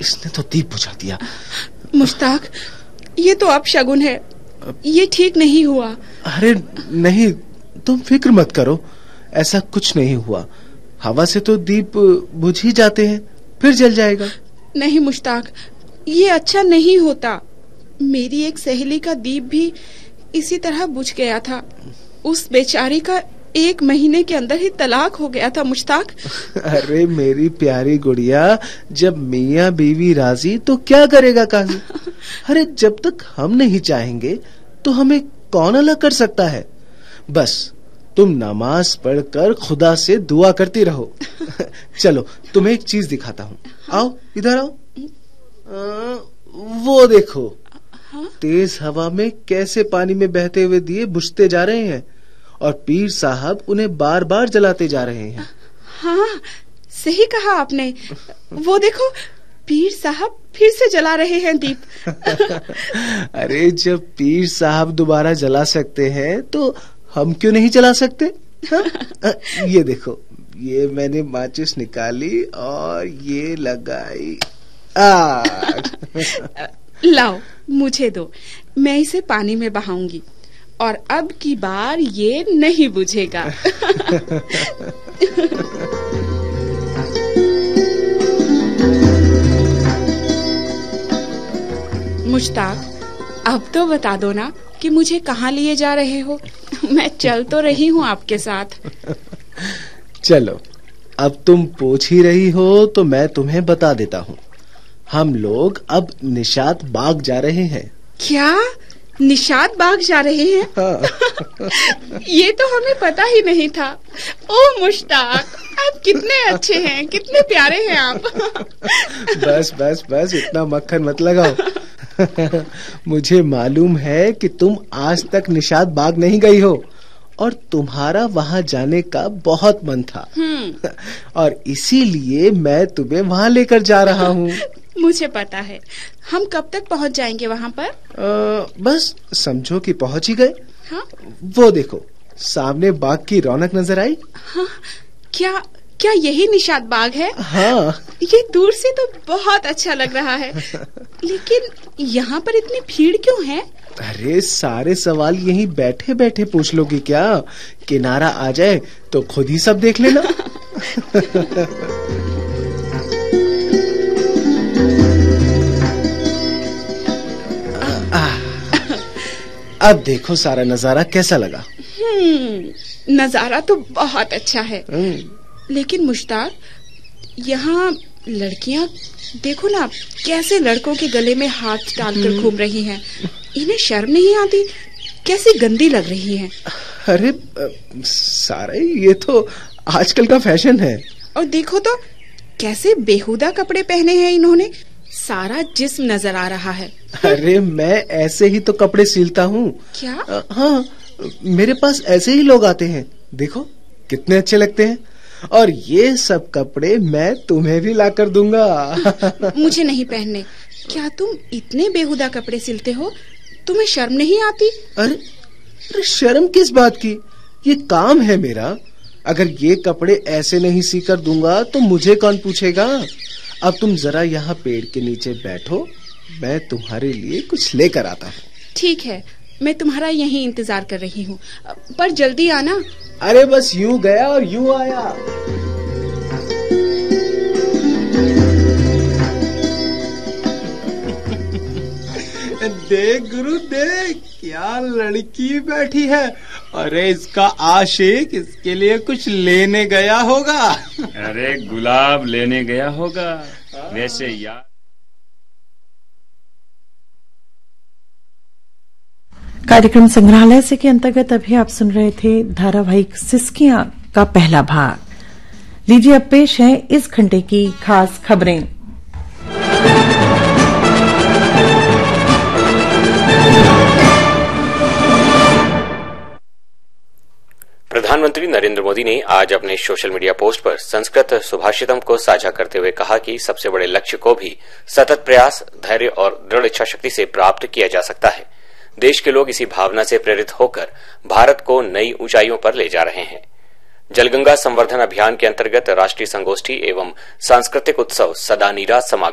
इसने तो दीप बुझा दिया। मुश्ताक, ये तो अपशगुन है, ये ठीक नहीं हुआ। अरे नहीं, तुम फिक्र मत करो, ऐसा कुछ नहीं हुआ। हवा से तो दीप बुझ ही जाते हैं, फिर जल जाएगा। नहीं मुश्ताक, ये अच्छा नहीं होता। मेरी एक सहेली का दीप भी इसी तरह बुझ गया था। उस बेचारी का 1 महीने के अंदर ही तलाक हो गया था मुश्ताक। अरे मेरी प्यारी गुड़िया, जब मियाँ बीवी राजी तो क्या करेगा काजी। अरे जब तक हम नहीं चाहेंगे तो हमें कौन अलग कर सकता है। बस तुम नमाज पढ़कर खुदा से दुआ करती रहो। चलो तुम्हें एक चीज दिखाता हूँ। आओ इधर आओ। वो देखो, तेज हवा में कैसे पानी में बहते हुए दिए बुझते जा रहे हैं और पीर साहब उन्हें बार बार जलाते जा रहे हैं। हाँ, सही कहा आपने। वो देखो, पीर साहब फिर से जला रहे हैं दीप। अरे जब पीर साहब दोबारा जला सकते हैं तो हम क्यों नहीं जला सकते? ये देखो, ये मैंने माचिस निकाली और ये लगाई। लाओ मुझे दो, मैं इसे पानी में बहाऊंगी और अब की बार ये नहीं बुझेगा। मुश्ताक, अब तो बता दो ना कि मुझे कहाँ लिए जा रहे हो। मैं चल तो रही हूँ आपके साथ। चलो, अब तुम पूछ ही रही हो तो मैं तुम्हें बता देता हूँ। हम लोग अब निशात बाग जा रहे हैं। क्या? निशात बाग जा रहे हैं? हाँ। ये तो हमें पता ही नहीं था। ओ मुश्ताक, आप कितने अच्छे हैं, कितने प्यारे हैं आप। बस बस बस, इतना मक्खन मत लगाओ। मुझे मालूम है कि तुम आज तक निशात बाग नहीं गई हो और तुम्हारा वहाँ जाने का बहुत मन था। और इसीलिए मैं तुम्हें वहाँ लेकर जा रहा हूँ। मुझे पता है। हम कब तक पहुँच जाएंगे वहाँ पर? बस समझो कि पहुँच ही गए। हाँ? वो देखो, सामने बाग की रौनक नजर आई। हाँ, क्या यही निशात बाग है? हाँ। ये दूर से तो बहुत अच्छा लग रहा है, लेकिन यहाँ पर इतनी भीड़ क्यों है? अरे सारे सवाल यहीं बैठे बैठे पूछ लोगी क्या? किनारा आ जाए तो खुद ही सब देख लेना। अब देखो सारा नजारा कैसा लगा? नजारा तो बहुत अच्छा है, लेकिन मुश्ताक, यहाँ लड़कियाँ देखो ना, कैसे लड़कों के गले में हाथ डालकर घूम रही हैं। इन्हें शर्म नहीं आती? कैसी गंदी लग रही हैं। अरे सारा ये तो आजकल का फैशन है। और देखो तो कैसे बेहुदा कपड़े पहने हैं इन्होंने, सारा जिस्म नजर आ रहा है। अरे मैं ऐसे ही तो कपड़े सिलता हूँ। क्या? हाँ, मेरे पास ऐसे ही लोग आते हैं। देखो कितने अच्छे लगते हैं, और ये सब कपड़े मैं तुम्हें भी ला कर दूंगा। मुझे नहीं पहनने। क्या तुम इतने बेहुदा कपड़े सिलते हो? तुम्हें शर्म नहीं आती? अरे शर्म किस बात की? ये काम है मेरा। अगर ये कपड़े ऐसे नहीं सी कर दूंगा तो मुझे कौन पूछेगा? अब तुम जरा यहाँ पेड़ के नीचे बैठो, मैं तुम्हारे लिए कुछ लेकर आता हूँ। ठीक है, मैं तुम्हारा यहीं इंतजार कर रही हूँ, पर जल्दी आना। अरे बस यूं गया और यूं आया। देख गुरु देख, क्या लड़की बैठी है। अरे इसका आशिक इसके लिए कुछ लेने गया होगा। अरे गुलाब लेने गया होगा। वैसे यार, कार्यक्रम संग्रहालय से के अंतर्गत अभी आप सुन रहे थे धारावाहिक सिसकियां का पहला भाग। लीजिए अब पेश है इस घंटे की खास खबरें। प्रधानमंत्री नरेंद्र मोदी ने आज अपने सोशल मीडिया पोस्ट पर संस्कृत सुभाषितम को साझा करते हुए कहा कि सबसे बड़े लक्ष्य को भी सतत प्रयास, धैर्य और दृढ़ इच्छा शक्ति से प्राप्त किया जा सकता है। देश के लोग इसी भावना से प्रेरित होकर भारत को नई ऊंचाइयों पर ले जा रहे हैं। जलगंगा संवर्धन अभियान के अंतर्गत राष्ट्रीय संगोष्ठी एवं सांस्कृतिक उत्सव सदा नीरा समागम